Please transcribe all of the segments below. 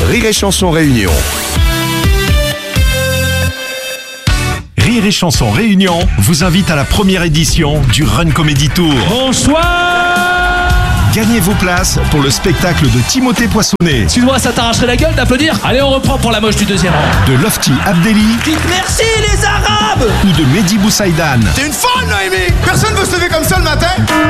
Rire et Chanson Réunion. Rire et Chanson Réunion vous invite à la première édition du Run Comedy Tour. Bonsoir. Gagnez vos places pour le spectacle de Timothée Poissonnet. Excuse-moi, ça t'arracherait la gueule d'applaudir? Allez, on reprend pour la moche du deuxième rang. De Lofty Abdelli. Dites merci les Arabes. Ou de Mehdi Boussaïdan. T'es une folle, Noémie! Personne veut se lever comme ça le matin!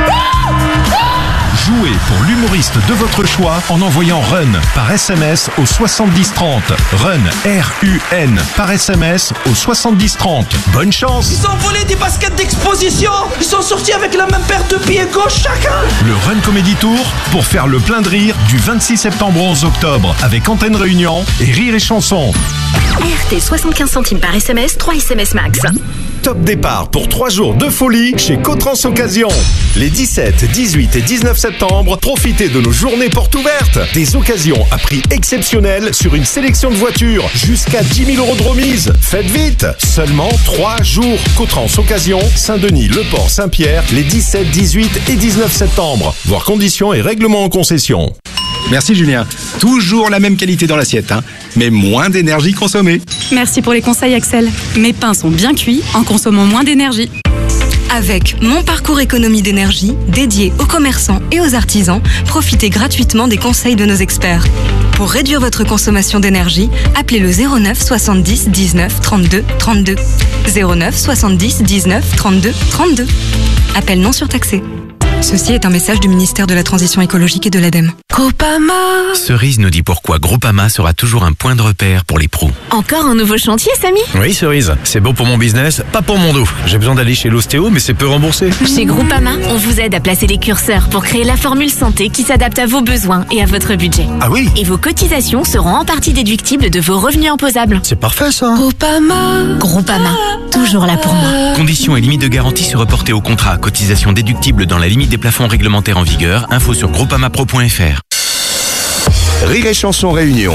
Jouez pour l'humoriste de votre choix en envoyant RUN par SMS au 7030. RUN, R-U-N, par SMS au 7030. Bonne chance! Ils ont volé des baskets d'exposition. Ils sont sortis avec la même paire de pieds gauche chacun. Le Run Comedy Tour pour faire le plein de rire du 26 septembre au 11 octobre avec Antenne Réunion et Rire et Chanson. RT 75 centimes par SMS, 3 SMS max. Top départ pour 3 jours de folie chez Cotrans Occasion. Les 17, 18 et 19 septembre, profitez de nos journées portes ouvertes. Des occasions à prix exceptionnel sur une sélection de voitures. Jusqu'à 10 000 € de remise. Faites vite. Seulement 3 jours. Cotrans Occasion, Saint-Denis, Le Port, Saint-Pierre, les 17, 18 et 19 septembre. Voir conditions et règlements en concession. Merci Julien. Toujours la même qualité dans l'assiette, mais moins d'énergie consommée. Merci pour les conseils Axel. Mes pains sont bien cuits en consommant moins d'énergie. Avec Mon Parcours Économie d'énergie, dédié aux commerçants et aux artisans, profitez gratuitement des conseils de nos experts. Pour réduire votre consommation d'énergie, appelez le 09 70 19 32 32. 09 70 19 32 32. Appel non surtaxé. Ceci est un message du ministère de la Transition écologique et de l'ADEME. Groupama. Cerise nous dit pourquoi Groupama sera toujours un point de repère pour les pros. Encore un nouveau chantier, Samy? Oui, Cerise, c'est beau pour mon business, pas pour mon dos. J'ai besoin d'aller chez l'ostéo, mais c'est peu remboursé. Chez Groupama, on vous aide à placer les curseurs pour créer la formule santé qui s'adapte à vos besoins et à votre budget. Ah oui? Et vos cotisations seront en partie déductibles de vos revenus imposables. C'est parfait ça. Groupama, toujours là pour moi. Conditions et limites de garantie se reporter au contrat. Cotisation déductible dans la limite des plafonds réglementaires en vigueur. Info sur groupamapro.fr. Rire et Chanson Réunion.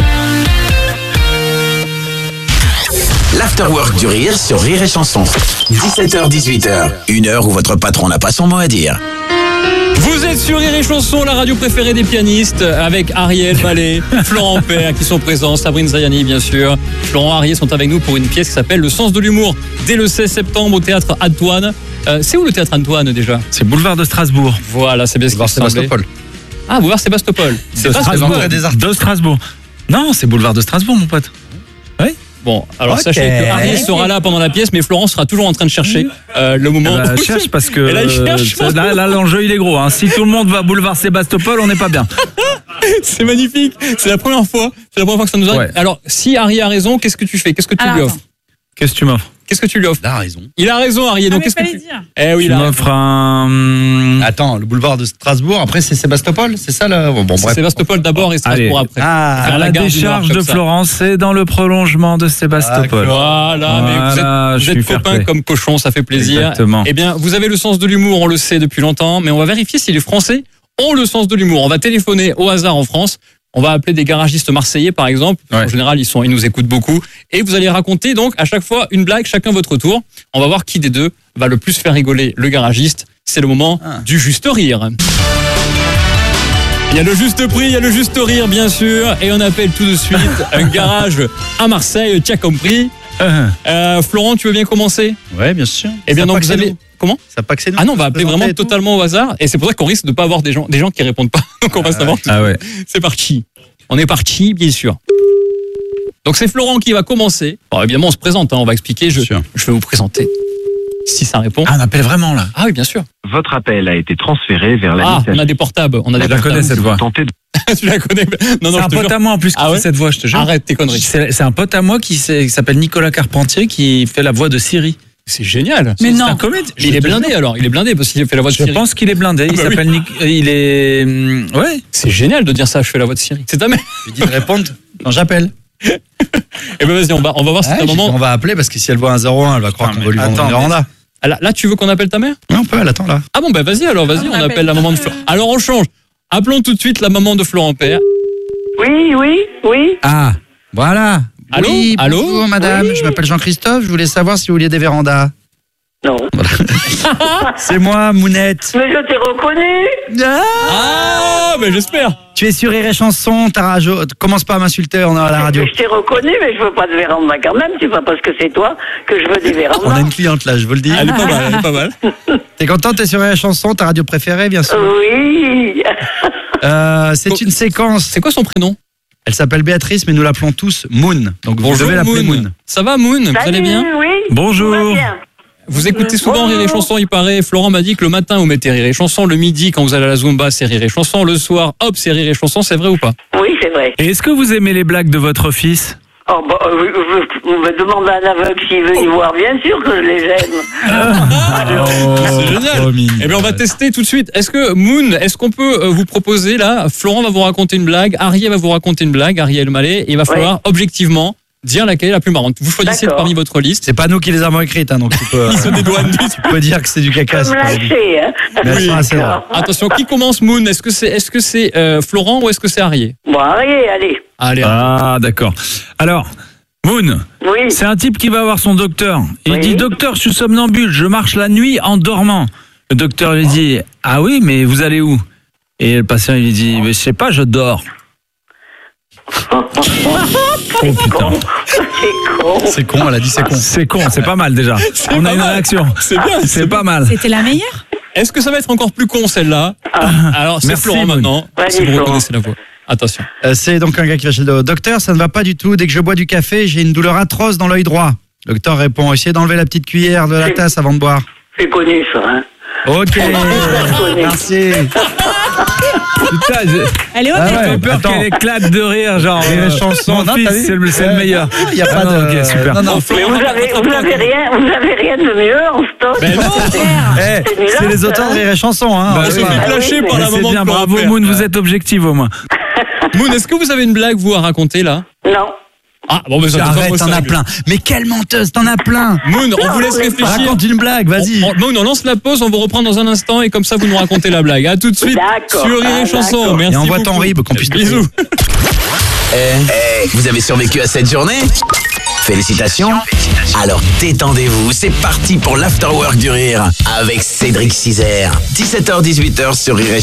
L'afterwork du rire sur Rire et Chanson. 17h-18h. Une heure où votre patron n'a pas son mot à dire. Vous êtes sur Rire et Chanson, la radio préférée des pianistes, avec Ariel Ballet, Florent Père qui sont présents, Sabrine Zayani bien sûr. Florent Ariel sont avec nous pour une pièce qui s'appelle Le Sens de l'humour, dès le 16 septembre au théâtre Antoine. C'est où le théâtre Antoine déjà? C'est boulevard de Strasbourg. Voilà, c'est bien ce qui me semblait. Sébastopol. Ah, boulevard Sébastopol. De Strasbourg. Non, c'est boulevard de Strasbourg, mon pote. Oui. Bon, alors Ok. sachez que Ariel sera là pendant la pièce, mais Florent sera toujours en train de chercher le moment. Bah, cherche parce que Et là, il cherche. là, l'enjeu il est gros. Si tout le monde va boulevard Sébastopol, on n'est pas bien. C'est magnifique. C'est la première fois. C'est la première fois que ça nous arrive. Ouais. Alors, si Ariel a raison, qu'est-ce que tu fais? Qu'est-ce que tu lui offres? Qu'est-ce que tu m'offres? Qu'est-ce que tu lui offres? Il a raison. Il a raison, Ariel. Donc qu'est-ce que tu... Eh oui, Tu il a raison. m'offres un... Attends, le boulevard de Strasbourg, après c'est Sébastopol, c'est ça là? Bon, C'est bref. Sébastopol d'abord et Strasbourg Allez. après. Ah, la gare du décharge Nord, de comme ça. Florence, c'est dans le prolongement de Sébastopol. Voilà, mais Voilà, vous je êtes suis fair copains play. comme cochons, ça fait plaisir. Exactement. Eh bien, vous avez le sens de l'humour, on le sait depuis longtemps, mais on va vérifier si les Français ont le sens de l'humour. On va téléphoner au hasard en France. On va appeler des garagistes marseillais, par exemple. Ouais. En général, ils nous écoutent beaucoup. Et vous allez raconter donc à chaque fois une blague, chacun votre tour. On va voir qui des deux va le plus faire rigoler le garagiste. C'est le moment du juste rire. Il y a le juste prix, il y a le juste rire, bien sûr. Et on appelle tout de suite un garage à Marseille, tu as compris. Florent, tu veux bien commencer? Ouais, bien sûr. Eh bien, Ça donc pas vous que c'est avez... nous. Comment? Ça pas que c'est nous. Ah non, on va appeler vraiment totalement au hasard. Et c'est pour ça qu'on risque de pas avoir des gens qui répondent pas. Donc on va savoir tout. Ah ouais. C'est parti. On est parti, bien sûr. Donc c'est Florent qui va commencer. Alors évidemment, on se présente, on va expliquer. Je vais vous présenter. Si ça répond. Ah, on appelle vraiment là. Ah oui, bien sûr. Votre appel a été transféré vers la Ah, messagerie. on a des portables. On a des Je la connais cette voix. Tentez de... Tu la connais? Non, C'est un pote à moi en plus qui fait cette voix, je te jure. Arrête tes conneries. C'est un pote à moi qui s'appelle Nicolas Carpentier qui fait la voix de Siri. C'est génial. Mais C'est non. un comédie. Mais il est blindé alors. Il est blindé parce qu'il fait la voix de Siri. Je pense qu'il est blindé. Il bah s'appelle oui. il est. Ouais. C'est génial de dire ça. Je fais la voix de Siri. C'est ta mère. Je lui dis de répondre quand j'appelle. Eh ben vas-y, on va voir si t'as un moment. On va appeler parce que si elle voit un 01, elle va croire qu'on va lui vendre une véranda. Ah, là, tu veux qu'on appelle ta mère? Non, on peut, elle attend là. Ah bon, bah vas-y alors, vas-y, on appelle la maman de Florent. Alors on change. Appelons tout de suite la maman de Florent Père. Oui. Ah, voilà. Allô? Oui, Allô? bonjour madame, je m'appelle Jean-Christophe, je voulais savoir si vous vouliez des vérandas. Non. C'est moi, Mounette. Mais je t'ai reconnu. Ah, ben j'espère. Tu es sur Rire et Chanson, commence pas à m'insulter, on est à la radio. Je t'ai reconnu, mais je veux pas de véranda quand même. C'est pas parce que c'est toi que je veux des vérandas. On a une cliente là, je vous le dis. Elle est pas mal. T'es content, t'es sur Rire et Chanson, ta radio préférée, bien sûr. Oui. C'est une séquence. C'est quoi son prénom? Elle s'appelle Béatrice, mais nous l'appelons tous Moon. Donc vous devez l'appeler Moon. Ça va, Moon? Vous allez bien? Oui. Bonjour. Tout va bien. Vous écoutez souvent Rire et Chanson, il paraît. Florent m'a dit que le matin, vous mettez Rire et Chanson. Le midi, quand vous allez à la Zumba, c'est Rire et Chanson. Le soir, hop, c'est Rire et Chanson. C'est vrai ou pas? Oui, c'est vrai. Et est-ce que vous aimez les blagues de votre fils? Oh, bah, je me demande à un aveugle s'il veut y voir. Bien sûr que je les aime. C'est génial. Eh bien, on va tester tout de suite. Est-ce qu'on peut vous proposer là, Florent va vous raconter une blague, Ariel va vous raconter une blague, Ariel Mallet, et il va falloir objectivement dire laquelle est la plus marrante. Vous choisissez parmi votre liste. C'est pas nous qui les avons écrites, hein, donc tu peux. Il se dédouane. Tu peux dire que c'est du caca. Comme lâché, hein. Oui. Attention, qui commence, Moon? Est-ce que c'est Florent ou est-ce que c'est Ariel? Bon, allez. Ah, d'accord. Alors, Moon, c'est un type qui va voir son docteur. Il dit, docteur, je suis somnambule, je marche la nuit en dormant. Le docteur lui dit, ah oui, mais vous allez où? Et le patient lui dit, mais je sais pas, je dors. Oh putain. C'est con, elle a dit c'est con. C'est con, c'est pas mal déjà. On a une réaction. C'est bien, c'est pas mal. C'était la meilleure? Est-ce que ça va être encore plus con celle-là? Alors c'est Florent maintenant, si vous reconnaissez la voix. Attention. C'est donc un gars qui va chez le docteur, ça ne va pas du tout. Dès que je bois du café, j'ai une douleur atroce dans l'œil droit. Le docteur répond, essayez d'enlever la petite cuillère de la tasse avant de boire. C'est connu ça, hein. Ok, merci. Putain, elle est honnête. Ah ouais, peur qu'elle éclate de rire, genre Rire et Chanson. Mon fils, c'est le meilleur. Il y a pas de. Ok, super. Non, mais vous avez rien de mieux en stock. Ben non. C'est les auteurs de Rire et Chanson, hein. On se fait clasher par la maman. C'est bien, bravo Moon, vous êtes objectif au moins. Moon, est-ce que vous avez une blague vous à raconter là? Non. Ah bon, mais arrête, t'en as plein. Mais quelle menteuse, t'en as plein. Moon, on vous laisse réfléchir. Raconte une blague, vas-y. Moon, on lance la pause, on vous reprend dans un instant et comme ça vous nous racontez la blague. À tout de suite sur Rire et Chanson. Merci. Et envoie ton rib qu'on puisse. Bisous. Vous avez survécu à cette journée? Félicitations. Alors détendez-vous, c'est parti pour l'Afterwork du Rire avec Cédric Cizer. 17h-18h sur Rire et